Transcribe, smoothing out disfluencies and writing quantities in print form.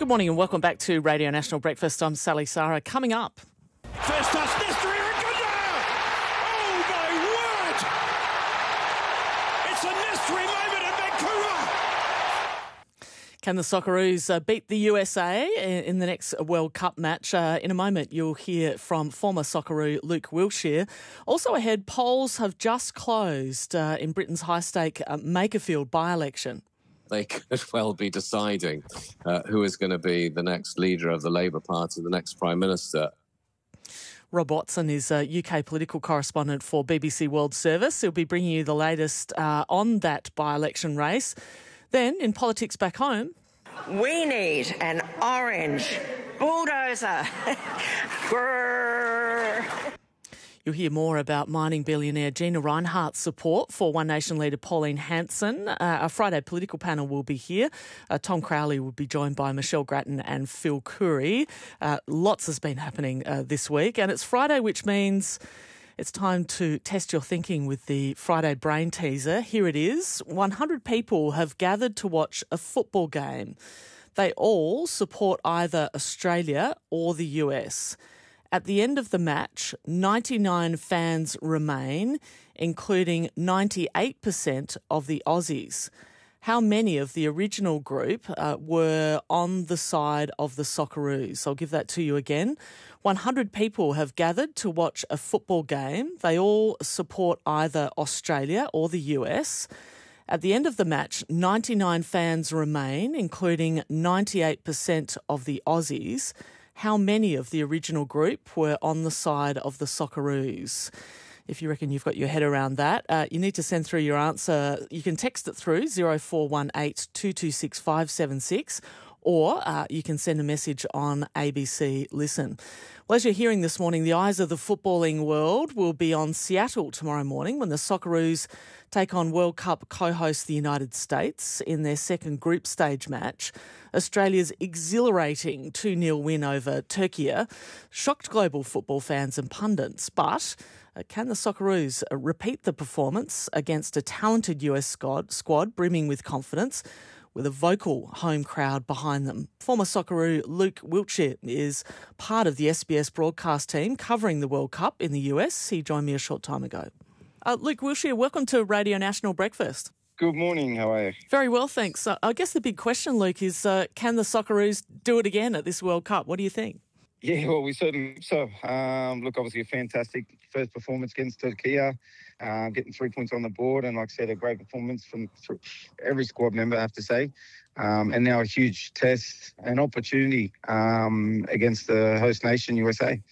morning and welcome back to Radio National Breakfast. I'm Sally Sarah. Coming up. First touch, Nestor Iragundo! Oh my word! It's a Nestor moment in Vancouver! Can the Socceroos beat the USA in the next World Cup match? In a moment, you'll hear from former Socceroo Luke Wiltshire. Also ahead, polls have just closed in Britain's high-stake Makerfield by-election. They could well be deciding who is going to be the next leader of the Labour Party, the next Prime Minister. Rob Watson is a UK political correspondent for BBC World Service. He'll be bringing you the latest on that by-election race. Then, in politics back home... We need an orange bulldozer. Grrr. You'll hear more about mining billionaire Gina Rinehart's support for One Nation leader Pauline Hanson. Our Friday political panel will be here. Tom Crowley will be joined by Michelle Grattan and Phil Curry. Lots has been happening this week, and it's Friday, which means it's time to test your thinking with the Friday brain teaser. Here it is. 100 people have gathered to watch a football game. They all support either Australia or the US. At the end of the match, 99 fans remain, including 98% of the Aussies. How many of the original group were on the side of the Socceroos? I'll give that to you again. 100 people have gathered to watch a football game. They all support either Australia or the US. At the end of the match, 99 fans remain, including 98% of the Aussies. How many of the original group were on the side of the Socceroos? If you reckon you've got your head around that, you need to send through your answer. You can text it through 0418 226 576, or you can send a message on ABC Listen. Well, as you're hearing this morning, the eyes of the footballing world will be on Seattle tomorrow morning when the Socceroos take on World Cup co-host the United States in their second group stage match. Australia's exhilarating 2-0 win over Turkey shocked global football fans and pundits, but can the Socceroos repeat the performance against a talented US squad brimming with confidence, with a vocal home crowd behind them? Former Socceroo Luke Wiltshire is part of the SBS broadcast team covering the World Cup in the US. He joined me a short time ago. Luke Wiltshire, welcome to Radio National Breakfast. Good morning, how are you? Very well, thanks. I guess the big question, Luke, is can the Socceroos do it again at this World Cup? What do you think? Yeah, well, we certainly hope so. Look, obviously a fantastic first performance against Turkey, getting 3 points on the board, and like I said, a great performance from every squad member, I have to say. And now a huge test and opportunity against the host nation, USA.